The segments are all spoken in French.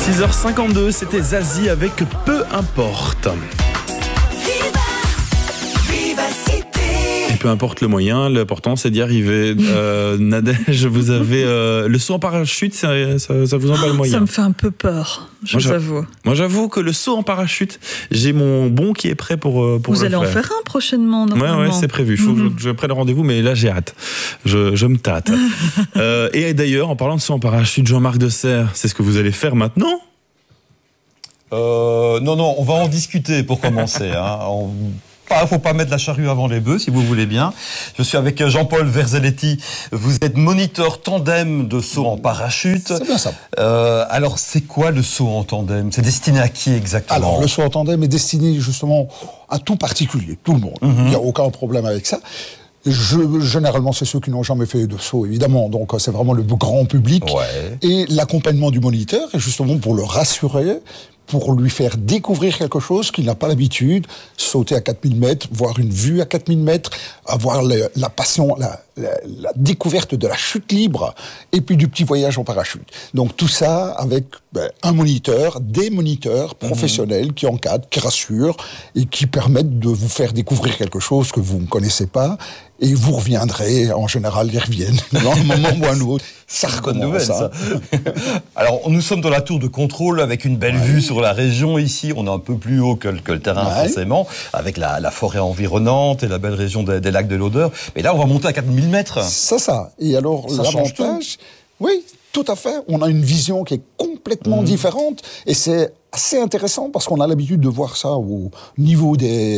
6h52, c'était Zazie avec Peu importe. Et peu importe le moyen, l'important c'est d'y arriver. Nadège, vous avez le saut en parachute, ça vous emballe le moyen? Ça me fait un peu peur, je vous avoue. Moi j'avoue que le saut en parachute, j'ai mon bon qui est prêt pour vous allez en faire un prochainement, normalement. Ouais, c'est prévu. Il faut que je prenne le rendez-vous, mais là j'ai hâte. Je me tâte. Et d'ailleurs, en parlant de saut en parachute, Jean-Marc Desserre, c'est ce que vous allez faire maintenant? Non, on va en discuter pour commencer. Faut pas mettre la charrue avant les bœufs, si vous voulez bien. Je suis avec Jean-Paul Verzelletti. Vous êtes moniteur tandem de saut en parachute. C'est bien ça. Alors, c'est quoi le saut en tandem? C'est destiné à qui exactement? Alors, le saut en tandem est destiné justement à tout particulier, tout le monde. Il n'y a aucun problème avec ça. Généralement, c'est ceux qui n'ont jamais fait de saut, évidemment. Donc, c'est vraiment le grand public. Ouais. Et l'accompagnement du moniteur est justement pour le rassurer, pour lui faire découvrir quelque chose qu'il n'a pas l'habitude, sauter à 4000 mètres, voir une vue à 4000 mètres, avoir la passion, la découverte de la chute libre, et puis du petit voyage en parachute. Donc tout ça avec un moniteur, des moniteurs professionnels qui encadrent, qui rassurent, et qui permettent de vous faire découvrir quelque chose que vous ne connaissez pas, et vous reviendrez, en général, ils reviennent, dans un moment ou un autre. Ça recommence, ça. Alors, nous sommes dans la tour de contrôle avec une belle vue sur la région ici. On est un peu plus haut que le terrain, forcément, avec la forêt environnante et la belle région des lacs de l'Odeur. Mais là, on va monter à 4000 mètres. C'est ça. Et alors, l'avantage... Oui, tout à fait. On a une vision qui est complètement différente. Et c'est assez intéressant parce qu'on a l'habitude de voir ça au niveau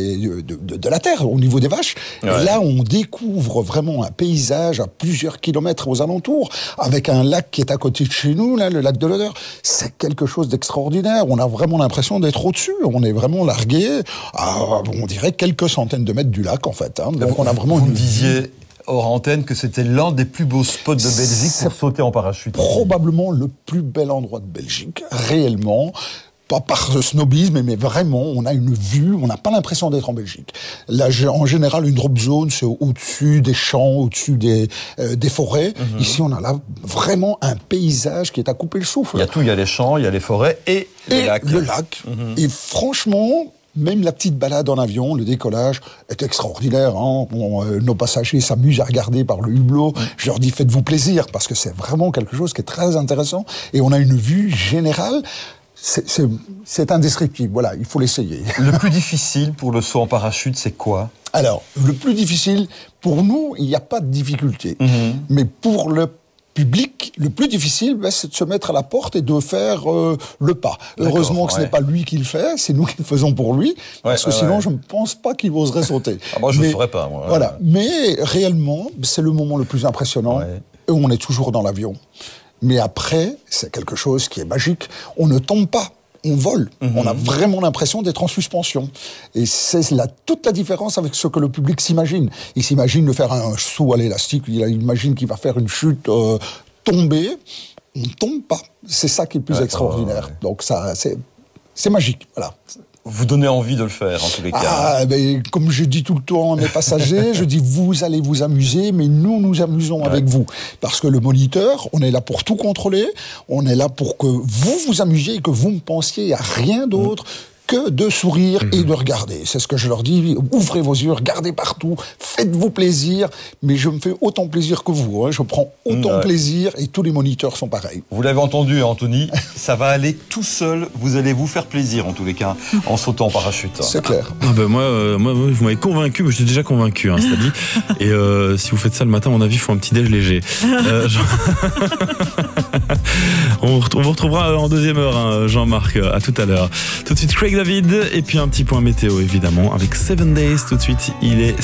de la terre, au niveau des vaches. Ouais. Et là, on découvre vraiment un paysage à plusieurs kilomètres aux alentours, avec un lac qui est à côté de chez nous, là, le lac de l'Odeur. C'est quelque chose d'extraordinaire. On a vraiment l'impression d'être au-dessus. On est vraiment largué à, on dirait, quelques centaines de mètres du lac, en fait. Donc, on a vraiment vous me disiez hors antenne que c'était l'un des plus beaux spots de Belgique pour sauter en parachute. Probablement le plus bel endroit de Belgique, réellement. Pas par snobisme, mais vraiment, on a une vue, on n'a pas l'impression d'être en Belgique. Là, en général, une drop zone, c'est au-dessus des champs, au-dessus des forêts. Ici, on a là vraiment un paysage qui est à couper le souffle. Il y a tout, il y a les champs, il y a les forêts et les lacs. Le lac. Et franchement, même la petite balade en avion, le décollage est extraordinaire. Nos passagers s'amusent à regarder par le hublot. Je leur dis, faites-vous plaisir, parce que c'est vraiment quelque chose qui est très intéressant. Et on a une vue générale. C'est indescriptible, voilà, il faut l'essayer. Le plus difficile pour le saut en parachute, c'est quoi? Alors, le plus difficile, pour nous, il n'y a pas de difficulté. Mais pour le public, le plus difficile, c'est de se mettre à la porte et de faire le pas. Heureusement que ce n'est pas lui qui le fait, c'est nous qui le faisons pour lui, parce que sinon, je ne pense pas qu'il oserait sauter. Moi, je ne le ferais pas, moi. Voilà, mais réellement, c'est le moment le plus impressionnant, et on est toujours dans l'avion. Mais après, c'est quelque chose qui est magique. On ne tombe pas, on vole. On a vraiment l'impression d'être en suspension. Et c'est toute la différence avec ce que le public s'imagine. Il s'imagine de faire un saut à l'élastique, il imagine qu'il va faire une chute tombée. On ne tombe pas. C'est ça qui est le plus extraordinaire. Donc ça, c'est magique, voilà. Vous donnez envie de le faire, en tous les cas. Comme je dis tout le temps à mes passagers, je dis, vous allez vous amuser, mais nous nous amusons avec vous. Parce que le moniteur, on est là pour tout contrôler, on est là pour que vous vous amusiez et que vous ne pensiez à rien d'autre que de sourire et de regarder. C'est ce que je leur dis, ouvrez vos yeux, regardez partout, faites-vous plaisir, mais je me fais autant plaisir que vous. Je prends autant plaisir et tous les moniteurs sont pareils. Vous l'avez entendu, Anthony, ça va aller tout seul, vous allez vous faire plaisir en tous les cas, en sautant en parachute. C'est clair. Moi, vous m'avez convaincu, mais je suis déjà convaincu, c'est dit. Et si vous faites ça le matin, à mon avis, il faut un petit déj léger. On vous retrouvera en deuxième heure, Jean-Marc, à tout à l'heure. Tout de suite, Craig David, et puis un petit point météo, évidemment, avec 7 Days. Tout de suite, il est